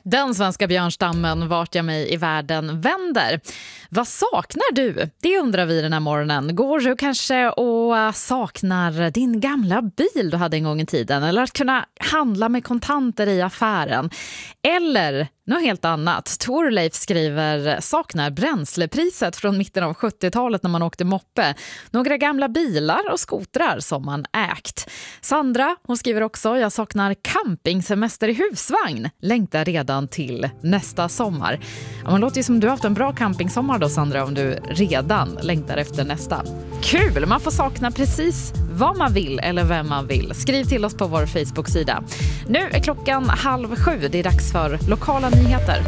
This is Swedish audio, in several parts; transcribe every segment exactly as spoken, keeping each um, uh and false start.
Den svenska björnstammen vart jag mig i världen vänder. Vad saknar du? Det undrar vi den här morgonen. Går du kanske och saknar din gamla bil du hade en gång i tiden? Eller att kunna handla med kontanter i affären? Eller något helt annat. Torleif skriver saknar bränslepriset från mitten av sjuttiotalet när man åkte moppe. Några gamla bilar och skotrar som man ägt. Sandra, hon skriver också jag saknar campingsemester i husvagn. Längtar redan till nästa sommar. Ja, man låter ju som du har haft en bra campingsommar då, Sandra, om du redan längtar efter nästa. Kul! Man får sakna precis vad man vill eller vem man vill. Skriv till oss på vår Facebook-sida. Nu är klockan halv sju. Det är dags för lokala nyheter.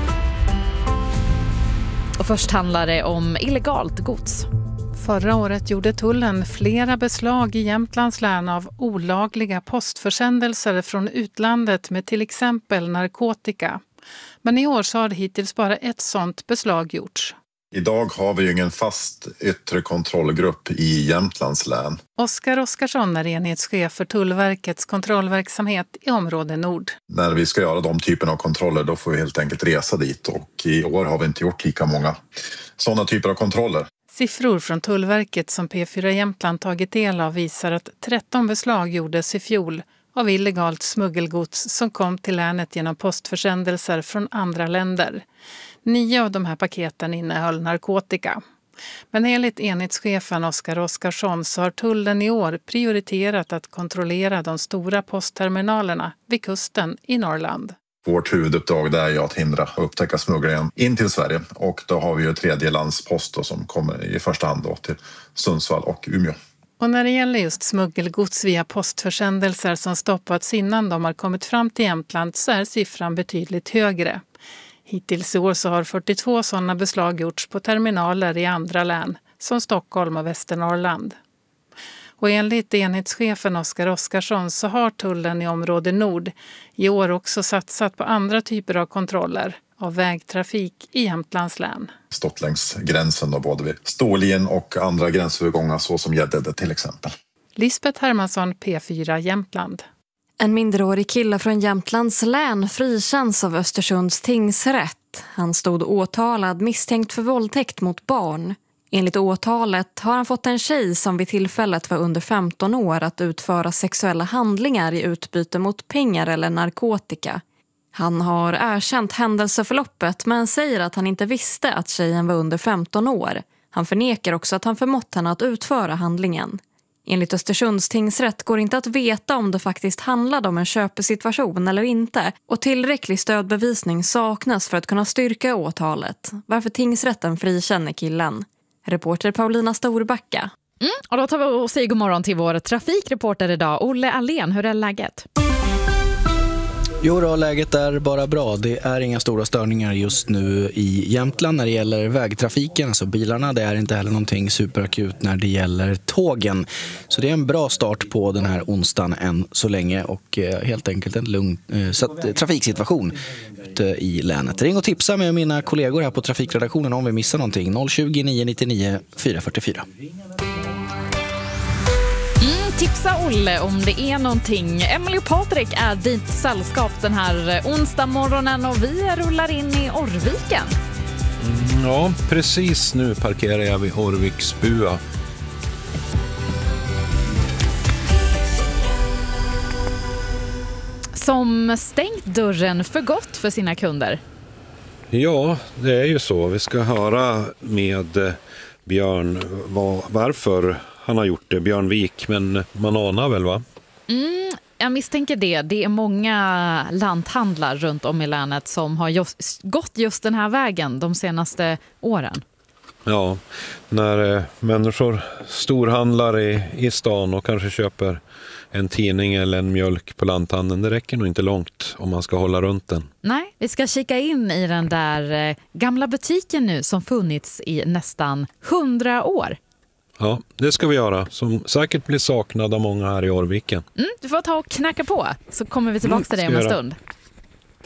Och först handlar det om illegalt gods. Förra året gjorde tullen flera beslag i Jämtlands län av olagliga postförsändelser från utlandet med till exempel narkotika. Men i år så har det hittills bara ett sådant beslag gjorts. Idag har vi ju ingen fast yttre kontrollgrupp i Jämtlands län. Oskar Oskarsson är enhetschef för Tullverkets kontrollverksamhet i område Nord. När vi ska göra de typen av kontroller då får vi helt enkelt resa dit och i år har vi inte gjort lika många sådana typer av kontroller. Siffror från Tullverket som P fyra Jämtland tagit del av visar att tretton beslag gjordes i fjol av illegalt smuggelgods som kom till länet genom postförsändelser från andra länder. Nio av de här paketen innehöll narkotika. Men enligt enhetschefen Oskar Oskarsson så har tullen i år prioriterat att kontrollera de stora postterminalerna vid kusten i Norrland. Vårt huvuduppdrag är ju att hindra och upptäcka smugglingen in till Sverige och då har vi ju tredje landspost då, som kommer i första hand då till Sundsvall och Umeå. Och när det gäller just smuggelgods via postförsändelser som stoppats innan de har kommit fram till Jämtland så är siffran betydligt högre. Hittills i år så har fyrtiotvå sådana beslag gjorts på terminaler i andra län som Stockholm och Västernorrland. Och enligt enhetschefen Oskar Oskarsson så har tullen i område Nord i år också satsat på andra typer av kontroller av vägtrafik i Jämtlands län. Stått längs gränsen då, både vid Storlien och andra gränsövergångar så som Gäddede till exempel. Lisbeth Hermansson, P fyra Jämtland. En mindreårig kille från Jämtlands län frikänns av Östersunds tingsrätt. Han stod åtalad misstänkt för våldtäkt mot barn. Enligt åtalet har han fått en tjej som vid tillfället var under femton år att utföra sexuella handlingar i utbyte mot pengar eller narkotika. Han har erkänt händelseförloppet men säger att han inte visste att tjejen var under femton år. Han förnekar också att han förmått henne att utföra handlingen. Enligt Östersunds tingsrätt går inte att veta om det faktiskt handlade om en köpesituation eller inte och tillräcklig stödbevisning saknas för att kunna styrka åtalet, varför tingsrätten frikänner killen. Reporter Paulina Storbacka. Mm, och då tar vi och säger god morgon till vår trafikreporter idag, Olle Allén. Hur är läget? Jo då, läget är bara bra. Det är inga stora störningar just nu i Jämtland när det gäller vägtrafiken, alltså bilarna. Det är inte heller någonting superakut när det gäller tågen. Så det är en bra start på den här onsdagen än så länge och eh, helt enkelt en lugn eh, satt, trafiksituation ute i länet. Ring och tipsa med mina kollegor här på trafikredaktionen om vi missar någonting. noll tjugo, nio nittionio, fyra fyrtiofyra. Tipsa Olle om det är någonting. Emily och Patrik är ditt sällskap den här onsdag morgonen och vi rullar in i Orviken. Mm, ja, precis nu parkerar jag vid Orviksbua. Som stängt dörren för gott för sina kunder. Ja, det är ju så. Vi ska höra med Björn var, varför han har gjort det, Björn Wik, men man anar väl va? Mm, jag misstänker det. Det är många lanthandlar runt om i länet som har just, gått just den här vägen de senaste åren. Ja, när eh, människor storhandlar i, i stan och kanske köper en tidning eller en mjölk på lanthandeln, det räcker nog inte långt om man ska hålla runt den. Nej, vi ska kika in i den där eh, gamla butiken nu som funnits i nästan hundra år. Ja, det ska vi göra. Som säkert blir saknad av många här i Orviken. Mm, du får ta och knacka på så kommer vi tillbaka mm, till dig om en stund.